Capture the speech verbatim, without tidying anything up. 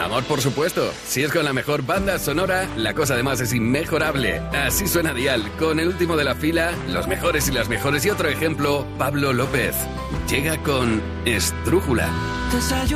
Amor, por supuesto. Si es con la mejor banda sonora, la cosa además es inmejorable. Así suena Dial, con el último de la fila, los mejores y las mejores. Y otro ejemplo, Pablo López. Llega con Estrújula.